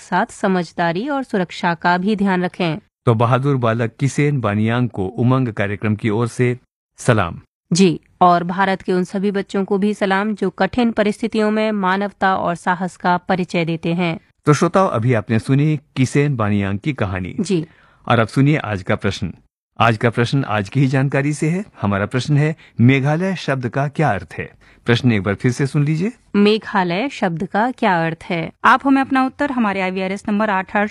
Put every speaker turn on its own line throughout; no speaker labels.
साथ समझदारी और सुरक्षा का भी ध्यान रखें।
तो बहादुर बालक किसेन बानियांग को उमंग कार्यक्रम की ओर से सलाम।
जी, और भारत के उन सभी बच्चों को भी सलाम जो कठिन परिस्थितियों में मानवता और साहस का परिचय देते हैं।
तो श्रोताओ, अभी आपने सुनी किसेन बानियांग की कहानी।
जी,
और अब सुनिए आज का प्रश्न। आज का प्रश्न आज की ही जानकारी से है। हमारा प्रश्न है, मेघालय शब्द का क्या अर्थ है? प्रश्न एक बार फिर से सुन लीजिए।
मेघालय शब्द का क्या अर्थ है? आप हमें अपना उत्तर हमारे IVRS नंबर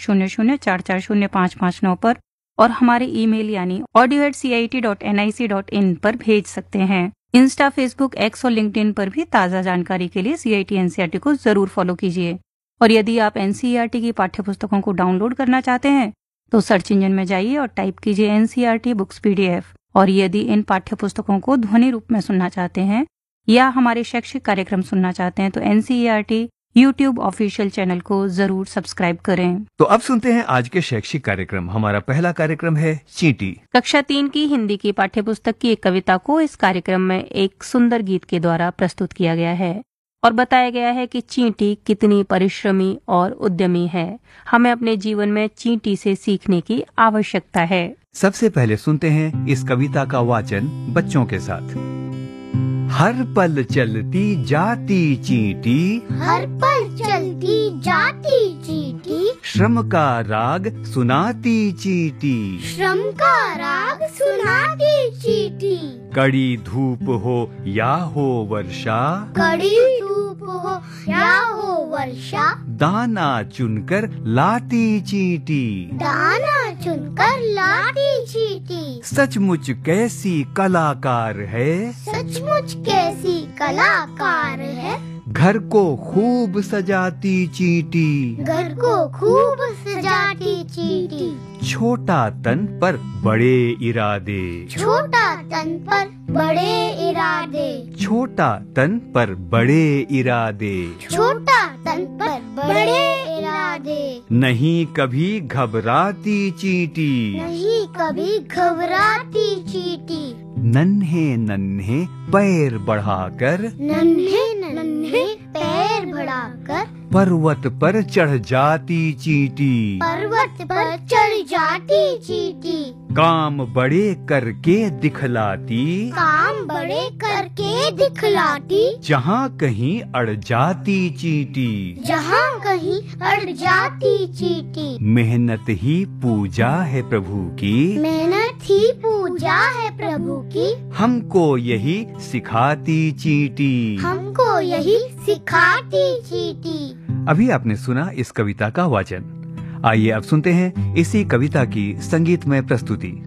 8800440559 पर और हमारे ईमेल यानी audio@cit.nic.in पर भेज सकते हैं। इंस्टा, फेसबुक, एक्स और लिंक्डइन पर भी ताज़ा जानकारी के लिए CIT NCERT को जरूर फॉलो कीजिए। और यदि आप NCERT की पाठ्यपुस्तकों को डाउनलोड करना चाहते हैं तो सर्च इंजन में जाइए और टाइप कीजिए NCERT बुक्स PDF। और यदि इन पाठ्यपुस्तकों को ध्वनि रूप में सुनना चाहते हैं या हमारे शैक्षिक कार्यक्रम सुनना चाहते हैं तो NCERT YouTube ऑफिशियल चैनल को जरूर सब्सक्राइब करें।
तो अब सुनते हैं आज के शैक्षिक कार्यक्रम। हमारा पहला कार्यक्रम है चींटी।
कक्षा 3 की हिंदी की पाठ्यपुस्तक की एक कविता को इस कार्यक्रम में एक सुंदर गीत के द्वारा प्रस्तुत किया गया है और बताया गया है कि चींटी कितनी परिश्रमी और उद्यमी है। हमें अपने जीवन में चींटी से सीखने की आवश्यकता है।
सबसे पहले सुनते हैं इस कविता का वाचन बच्चों के साथ। हर पल चलती जाती चींटी,
हर पल चलती जाती चींटी,
श्रम का राग सुनाती चींटी,
श्रम का राग सुनाती चींटी।
कड़ी धूप हो या हो वर्षा,
कड़ी धूप हो या हो वर्षा,
दाना चुनकर लाती चींटी,
दाना चुनकर लाती चींटी।
सचमुच कैसी कलाकार है,
सचमुच कैसी कलाकार है,
घर को खूब सजाती चींटी,
घर को खूब सजाती चींटी।
छोटा तन पर बड़े इरादे,
छोटा तन पर बड़े इरादे,
छोटा तन पर बड़े इरादे,
छोटा तन पर बड़े इरादे।
नहीं कभी घबराती चींटी,
नहीं कभी घबराती चींटी।
नन्हे नन्हे पैर बढ़ाकर,
नन्हे नन्हे पैर बढ़ाकर,
पर्वत पर चढ़ जाती चींटी,
पर्वत पर चढ़ जाती चींटी।
काम बड़े करके दिखलाती,
काम बड़े करके दिखलाती,
जहाँ कहीं अड़ जाती चींटी,
जहाँ कहीं अड़ जाती चींटी।
मेहनत ही पूजा है प्रभु की,
मेहनत ही पूजा है प्रभु की,
हमको यही सिखाती चींटी।
हमको यही सिखाती चींटी।
अभी आपने सुना इस कविता का वाचन। आइए अब सुनते हैं इसी कविता की संगीतमय प्रस्तुति।